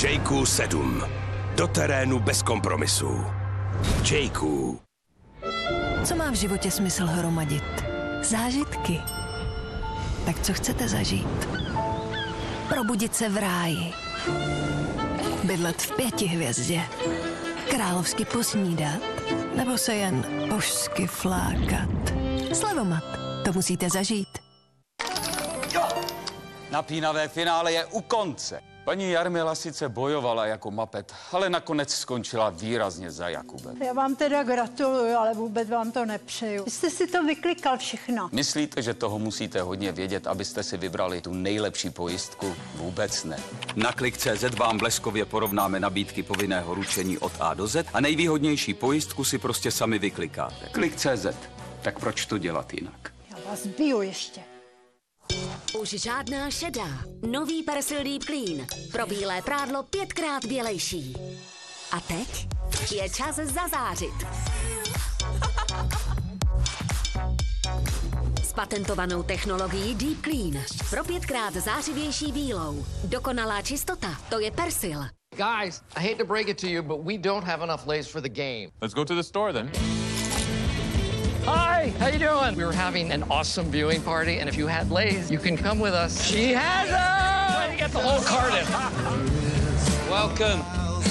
Jayku 7. Do terénu bez kompromisů. Jayku. Co má v životě smysl hromadit? Zážitky. Tak co chcete zažít? Probudit se v ráji. Bydlet v 5 hvězdě. Královsky posnídat. Nebo se jen božsky flákat. Slevomat. To musíte zažít. Jo! Napínavé finále je u konce. Paní Jarmila sice bojovala jako mapet, ale nakonec skončila výrazně za Jakubem. Já vám teda gratuluju, ale vůbec vám to nepřeju. Vy jste si to vyklikal všechno. Myslíte, že toho musíte hodně vědět, abyste si vybrali tu nejlepší pojistku? Vůbec ne. Na Klik.cz vám bleskově porovnáme nabídky povinného ručení od A do Z a nejvýhodnější pojistku si prostě sami vyklikáte. Klik.cz. Tak proč to dělat jinak? Já vás biju ještě. Už žádná šedá. Nový Persil Deep Clean. Pro bílé prádlo 5krát bělejší. A teď je čas zazářit. S patentovanou technologií Deep Clean. Pro 5krát zářivější bílou. Dokonalá čistota, to je Persil. Guys, I hate to break it to you, but we don't have enough Lay's for the game. Let's go to the store then. Hi, how you doing? We were having an awesome viewing party, and if you had Lay's, you can come with us. She has them! Way to get the whole carton. Welcome.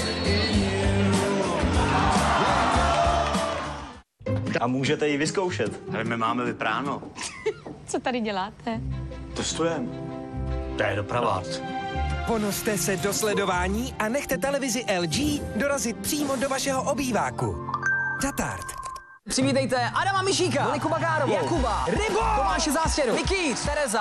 A můžete ji vyzkoušet. Ale my máme vypráno. Co tady děláte? Testujeme. To je doprava. Ponořte se do sledování a nechte televizi LG dorazit přímo do vašeho obýváku. Tatart. Přivítejte Adama Mišíka, Moniku Bagárovou, Jakuba, Rybo, Tomáše Zástěru, Vicky, Tereza.